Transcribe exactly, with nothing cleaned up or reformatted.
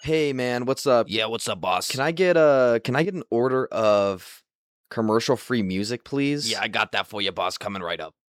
Hey man, what's up? Yeah, what's up, boss? Can I get a can I get an order of commercial free music, Yeah, please? I got that for you, boss, coming right up.